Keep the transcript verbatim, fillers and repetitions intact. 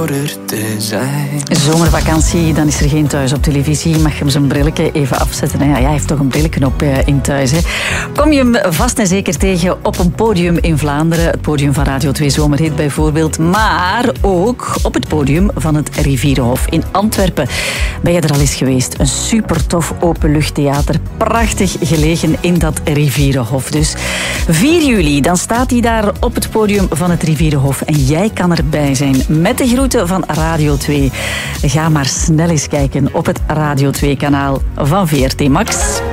te zijn. Zomervakantie, dan is er geen thuis op televisie. Mag je hem zijn brilletje even afzetten? Ja, hij heeft toch een brilletje op in thuis. Hè? Kom je hem vast en zeker tegen op een podium in Vlaanderen. Het podium van Radio twee Zomerhit bijvoorbeeld. Maar ook op het podium van het Rivierenhof in Antwerpen. Ben je er al eens geweest? Een super tof openluchttheater. Prachtig gelegen in dat Rivierenhof. Dus vier juli, dan staat hij daar op het podium van het Rivierenhof. En jij kan erbij zijn met de groeten van Radio twee. Ga maar snel eens kijken op het Radio twee kanaal van V R T Max.